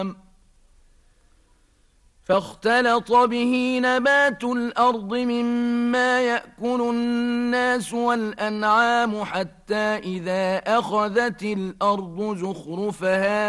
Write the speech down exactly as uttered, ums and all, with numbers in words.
فاختلط به نبات الأرض مما يأكل الناس والأنعام حتى إذا أخذت الأرض زخرفها